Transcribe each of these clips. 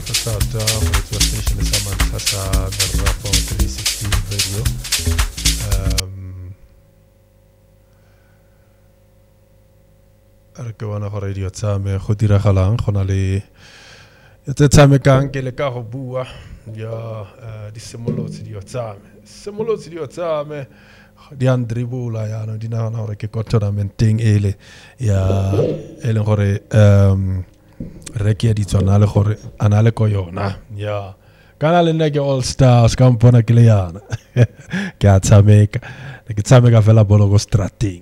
tata moretsi wa station sa Mantlha sa Merafo 360 radio. Re ke bona go radio tsa me go diragalang go na le tse tshamekang ke le ka go bua ya di simolotse di tsa me di andribula ya no di nagana gore ke ko tournamenting ele ya eleng gore re ke di tsona le gore ana le ko yona ya kana le nne ke all stars ka mpona ke le yana ke a tshameka fela bolo go strateng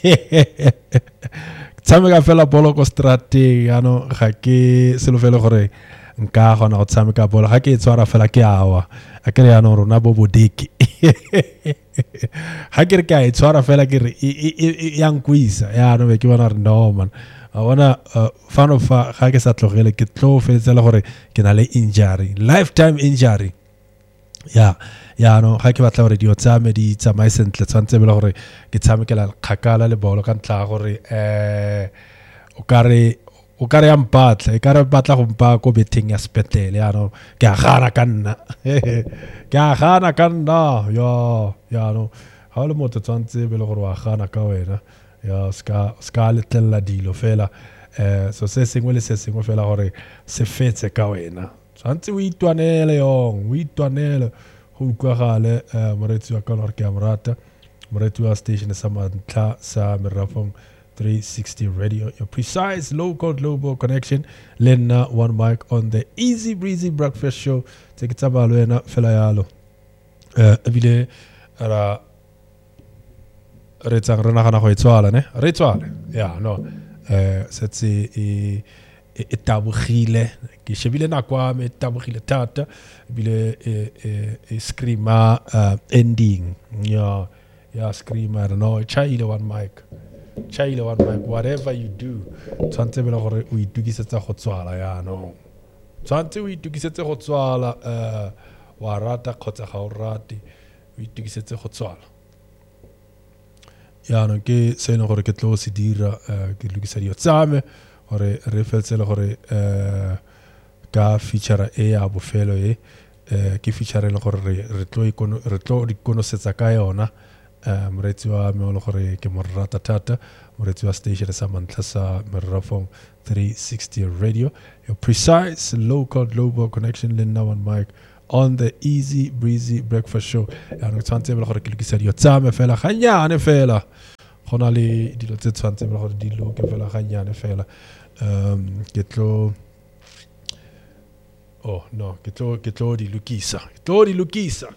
tshameka fela bolo ko strateng ano ga ke selo fela gore nka gona go tshameka bolo ga ke tswara fela ke awa a ke re yana rona bo bodiki ha ke re ke a tswara fela ke re yang kuisa ya no be ke bona re no man a bona fan of ga ke sa tlogele ke tlo fetsela gore ke na le injury lifetime injury ya no ga ke batla gore di tsa me di tsamae sentle tsantse bela gore ke tshamekela kgakala le bolo ka ntla gore o kare ya mpatla e kare batla go mpa ko betting ya spetele ya no ke a gana ka nna ya no ha le motho tsantse bela gore wa gana ka wena ya ska letella dilo fela so se sengwe le se sengwe fela gore se fetse ka wena tsantse o itwanele go utlwagale moretsi wa kana ke amrata moretsi wa station sa Mantlha sa Merafong 360 radio, your precise local global connection. Lena one mic on the easy breezy breakfast show. Take it about Lena Felayalo. Ebile ra retsang rena gana go etswala ne retswala ya no setsi e tabogile ke shebile nakwa me tabogile tata ebile e screamer ending ya screamer no chaile one mic whatever you do tsantse bela gore o itukisetsa go tswala ya no tsantse o itukisetse go tswala wa rata khotsa ga o rate o itukisetse go tswala ya no ke seno gore ke tlo se dira ke lokisa dio tsame gore re fetsele gore ka feature e ya bofelo ke feature le gore re tlo ikonosetsa ka yona moretsi wa me le gore ke mo rata thata moretsi wa station sa Mantlha sa Merafong 360 radio, your precise local global connection. Lena one mic on the easy breezy breakfast show ya no tsantse bela gore ke lokisa dio tsame fela ganyane fela gona le dilo tse tsantse bela gore di loke fela ganyane fela ke tlo di lukisa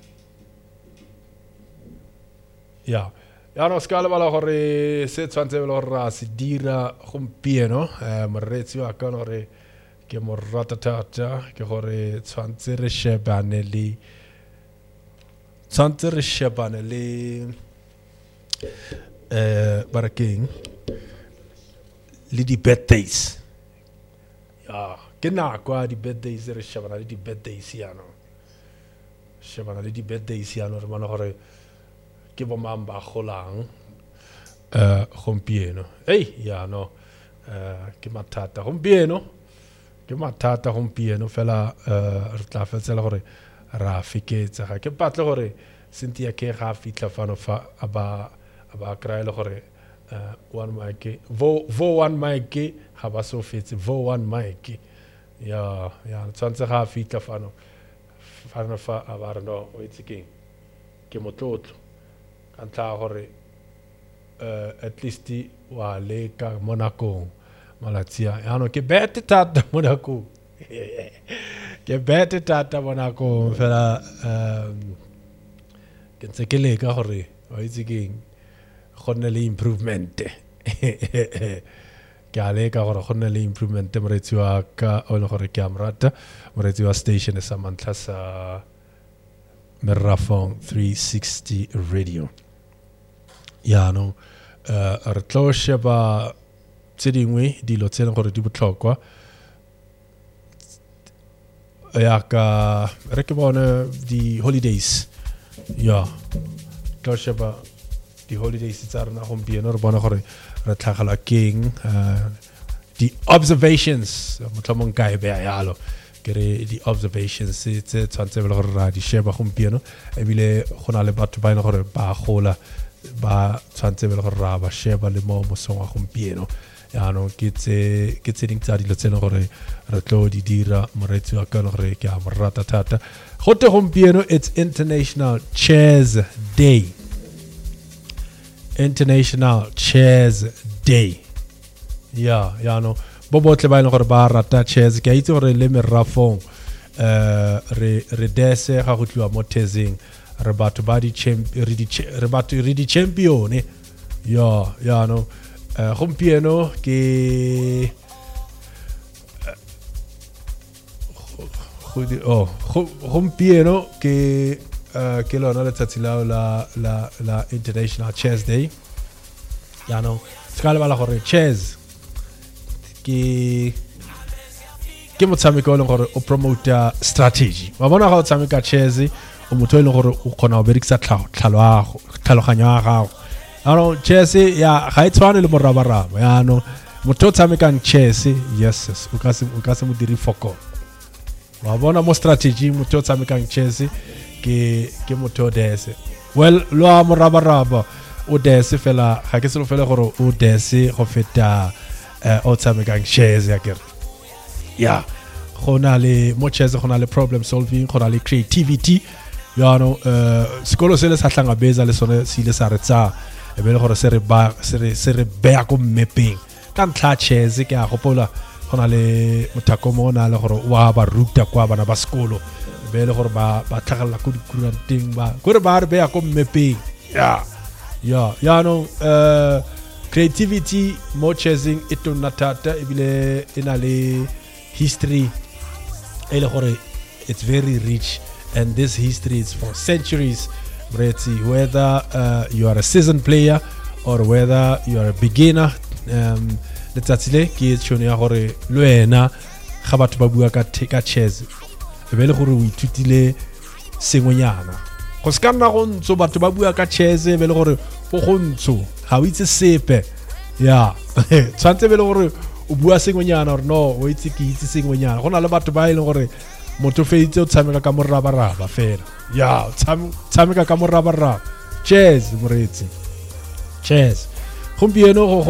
ya no skala bala gore se tsantse bela gore ra se dira gompieno moretsi wa ka gore ke mo rata thata ke gore tsantse re shebane le barakeng le di birthdays ya ke nakwa di birthdays re shebana le di birthdays ya no re bona gore ke bo mamba golang gompieno ya no ke mathata gompieno fela re tla fetsela gore ra fiketsa ga ke patle gore Cynthia ke ga fitla fano fa aba kraile gore one mic vo one mic ga ba so fetse vo one mic ya tsantse ga fitla fano fa aba no o itse ke motlotlo ka ntla gore at least wa le ka Monaco malatia ya no ke bete tata Monaco fela ke ntse ke le ka gore o itse gonna le improvement ke a leka gore gonna le improvement moretsi wa ka o le gore ke amrata moretsi wa station sa Mantlha sa Merafong 360 radio ya no re tlo sheba tse dingwe dilo tse gore di botlhokwa ya ka re ke bona di holidays ya tlo sheba di holidays tsa rena gompieno re bona gore re tlhagela keng di observations motlhomong ka e beya yalo ke re di observations tse tshwantse le gore ra di sheba gompieno ebile go na le batho ba ena gore ba gola ba tshwantse le gore ra ba sheba le mo mosong wa gompieno yaanong ke tse ding tsa dilo tse leng gore re tlo di dira moretsi wa ka le gore ke a mo rata thata gote gompieno it's International Chess Day. International Chess Day. Yaanong bo botle ba ena gore ba rata chess ke a itse gore le merafong re dese ga go tliwa mo chessing re batho ba di champion yaanong gompieno ke gompieno ke lona letsatsi la International Chess Day yaanong ska lebala gore chess ke motshameko o leng gore o promota strategy wa bona ga o tshameka chess o motho e leng gore o kgona go berekisa tlhaloganyo ya gago yaanong chess ya ga e tshwane le morabaraba yaanong motho o tshamekang chess yes o ka se mo dire foko wa bona mo strategy motho o tshamekang chess ke motho o dese well lo a morabaraba o dese fela ga ke se lo fela gore o dese go feta o tshamekang chess ya kere ya go na le mo chess go na le problem solving go na le creativity yaanong sekolo se le sa tlangabeza le sone se ile sa re tsa e be le gore se re beya ko mmepeng ka ntlha chess ke a gopola go na le mothako mo na le gore wa ba ruta kwa bana ba sekolo e be le gore ba tlhagalla ko dikuranteng ba gore ba re beya ko mmepeng yaanong creativity mo chessing e tonna thata ebile e na le history e le gore it's very rich and this history is for centuries whether you are a seasoned player or whether you are a beginner letsatsi le ke tšhono ya gore le wena ga batho ba bua ka chess e be le gore o ithutile sengwenyana go se ka nna go ntso batho ba bua ka chess e be le gore go go ntso ga o itse sepe tshwantse be le gore o bua sengwenyana gore no o itse ke itse sengwenyana go na le batho ba e leng gore motho feitse o tshameka ka morabaraba fela tshameka ka morabaraba chess moretsi chess gompieno go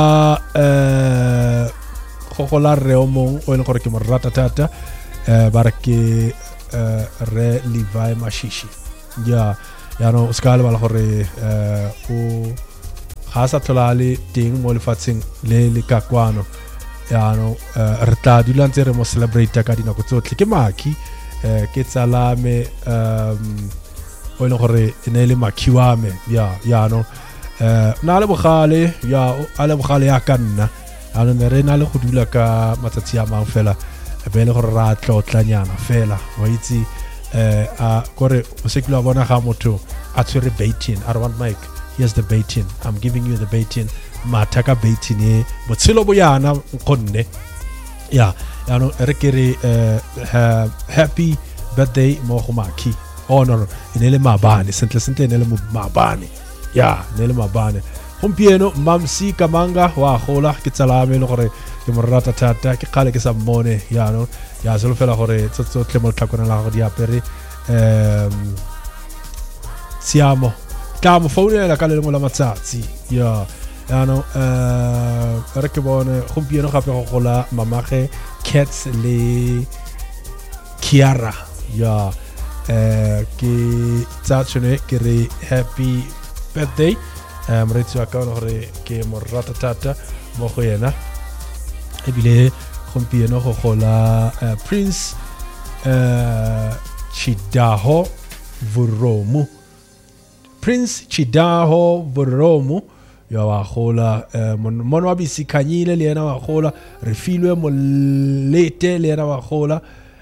gola re o mong o e leng gore ke mo rata thata ba re ke re Levi Mashishi yaanong o se ka lebala gore o ga sa tlhola le teng mo lefatsheng le ka kwano yaanong re tla dula ntse re mo celebrate ka dinako tsotlhe ke maki ke tsalame o e leng gore e ne le maki wa me yaanong na le bogale a le bogale ya ka nna yaanong ne re na le go dula ka matsatsi a mang fela be le gore ra tlotlanyana fela wa itse kore o se kile wa bona ga motho a tshwere baiting I don't want mic here's the baiting I'm giving you the baiting mataka baiting e botshelo bo yana nkonne yaanong re ke re happy birthday mo go maki no ene le mabane sentle ene le mabane ne le mabane gompieno Mamsi Kamanga wa gola ke tsalame le gore ke mo rata thata ke kgale ke sa mmone yaanong ya se lo fela gore tsotlhe mo tlhakona la go di apere siamo tla mo founela ka le lengwe la matsatsi yaanong re ke bone gompieno gape go gola mamage Cats le Kiara ke tsa tshone ke re happy birthday moretsi wa ka gore ke mo rata thata mo go yena ebile gompieno go gola Prince Chidaho Vuromu ya wa gola mono wa bisikhanyile le yena wa gola re filwe molete le yena wa gola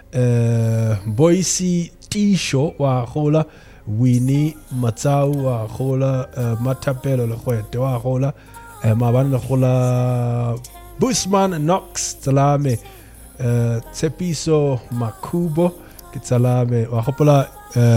Boise Tisho wa gola Winnie Matsau wa gola Matapelo le gwete wa gola mabane le gola Busman Knox tsalame Tsepiso Makubo ke tsalame wa gopola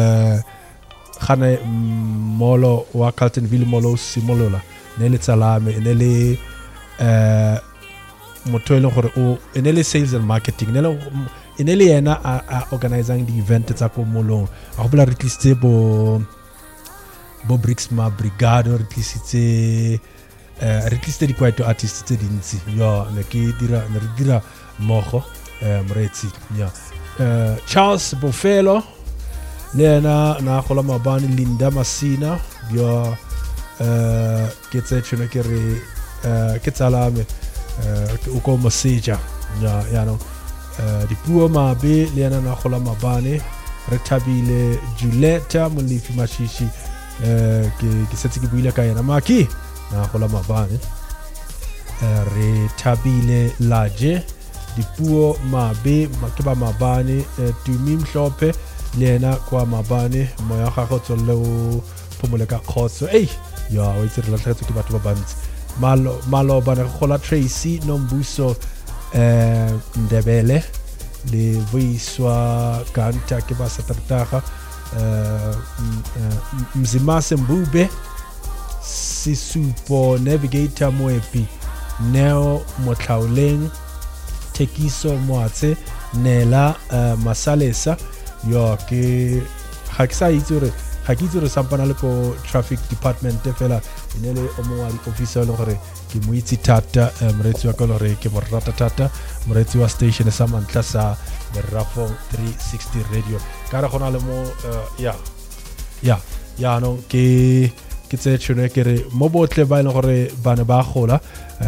gane molo wa Carltonville molo simolola ne le tsalame ne le motho e leng gore o ne le sales and marketing ne le ene le yena a organizang di-event tsa ko molong a go bla re tlisitse bo Brixma Brigado re tlisitse di-kwaito artists tse dintsi ne re dira mmogo moretsi Charles Bofelo le yena na gola mabane Linda Masina ke tse tshone ke re ke tsalame o ko moseja no dipuo mabe le yena na gola mabane re thabile Julieta Molifi Mashishi ke setse ke buile ka yena maki na gola mabane re thabile Laje dipuo mabe ke ba mabane Tumi Mhlophe le yena kwa mabane moya ga go tsolle o phomole ka khotso o itse re latlhetse ke batho ba bantsi malo bana gola Tracy Nombuso Ndebele le Voiswa Kanta ke ba satartaga Mzimase Mbube Sisupo Navigator Moepi Neo Motlauleng Tekiso Moatse Nela Masalesa ke ga ke sa itse re sampana le ko traffic department fela inele o mongwe di officer le gore ke mo itse thata moretsi wa ka le ke mo rata thata moretsi wa station sa mantla sa Merafong 360 radio ka re gona le mo no ke tse tshone ke re mo botle ba ile gore bana ba gola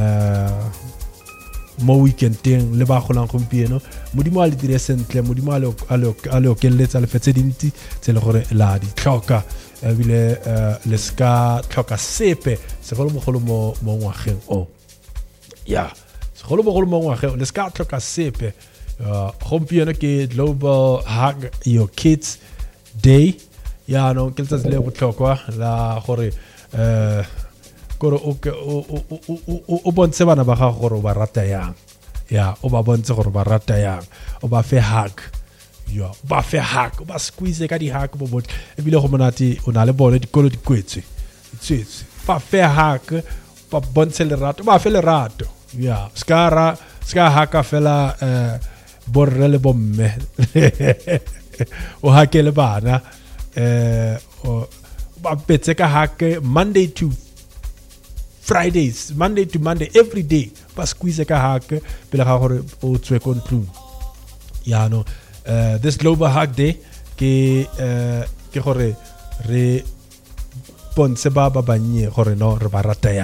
mo weekendeng le ba golang gompieno modimo a le dire sentle modimo a le okeletsa le fetse dintsi tse le gore la di tlhoka ebile le ska tlhoka sepe segolo mogolo mo ngwageng segolo mogolo mo ngwageng le ska tlhoka sepe gompieno ke Global Hug Your Kids Day no ke letsatsi le botlhokwa la gore gore o bontshe bana ba gago gore ba rata yang o ba bontshe gore ba rata yang o ba fe hug o ba squeeze ka di hug bo botle ebile go monate o na le bone dikolo di kwetse ba fe hug ba bontshe lerato ba fe lerato ska haka fela borre le bomme o hakele bana ba petse ka hug Monday to Fridays, Monday to Monday, every day. Pas squeeze ka hake, pela ga gore o tswe ko ntlung. No. This Global Hug Day ke gore re bontshe ba bannye gore no re ba rata